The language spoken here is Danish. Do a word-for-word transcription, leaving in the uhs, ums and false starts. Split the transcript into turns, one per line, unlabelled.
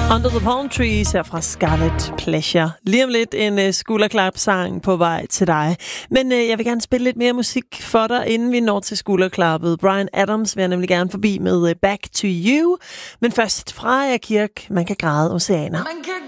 Under the Palm Trees her fra Scarlet Pleasure. Lige om lidt en uh, skulderklap-sang på vej til dig. Men uh, jeg vil gerne spille lidt mere musik for dig, inden vi når til skulderklappet. Bryan Adams vil jeg nemlig gerne forbi med uh, Back to You. Men først fra Freja Kirk, Man kan græde oceaner.